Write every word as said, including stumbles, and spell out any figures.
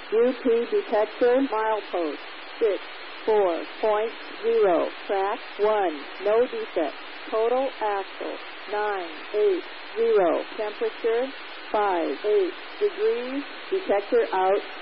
U P detector milepost six four point zero. Track one. No defect. Total axle nine eight zero. Temperature five eight degrees. Detector out.